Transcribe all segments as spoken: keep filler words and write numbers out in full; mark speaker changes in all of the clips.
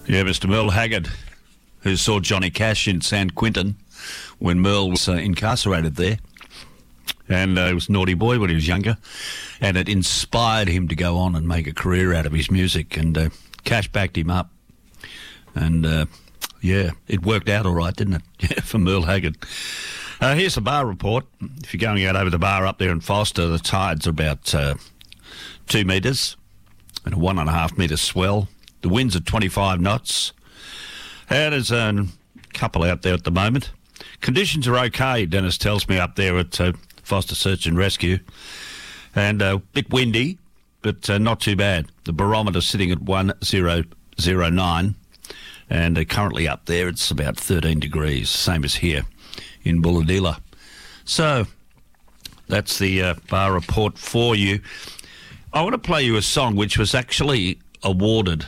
Speaker 1: Yeah, Mister Merle Haggard, who saw Johnny Cash in San Quentin when Merle was uh, incarcerated there. And uh, he was a naughty boy when he was younger. And it inspired him to go on and make a career out of his music. And uh, Cash backed him up. And, uh, yeah, it worked out all right, didn't it? Yeah, for Merle Haggard. Uh, here's a bar report. If you're going out over the bar up there in Foster, the tides are about uh, two metres and a one and a half metre swell. The winds are twenty-five knots. And there's a couple out there at the moment. Conditions are okay, Dennis tells me, up there at uh, Foster Search and Rescue. And a uh, bit windy, but uh, not too bad. The barometer sitting at one thousand nine. And uh, currently up there, it's about thirteen degrees, same as here in Bulahdelah. So that's the uh, bar report for you. I want to play you a song which was actually awarded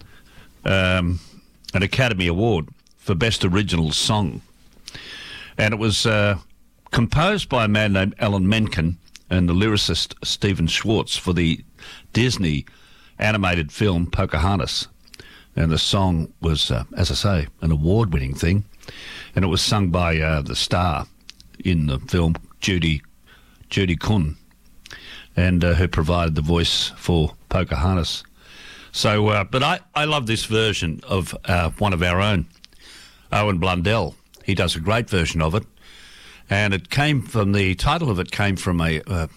Speaker 1: um, an Academy Award for Best Original Song. And it was uh, composed by a man named Alan Menken and the lyricist Stephen Schwartz for the Disney animated film Pocahontas. And the song was, uh, as I say, an award-winning thing. And it was sung by uh, the star in the film, Judy Judy Kuhn, and uh, who provided the voice for Pocahontas. So, uh, but I, I love this version of uh, one of our own, Owen Blundell. He does a great version of it. And it came from, the title of it came from a, uh,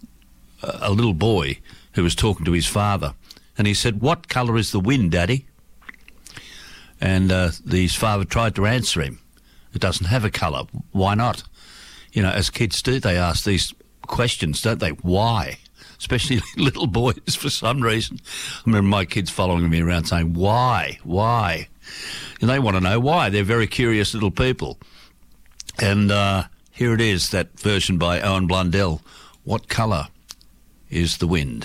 Speaker 1: a little boy who was talking to his father. And he said, "What colour is the wind, Daddy?" And uh, his father tried to answer him. It doesn't have a colour. Why not? You know, as kids do, they ask these questions, don't they? Why? Especially little boys, for some reason. I remember my kids following me around saying, why? Why? And they want to know why. They're very curious little people. And uh, here it is, that version by Owen Blundell. What colour is the wind?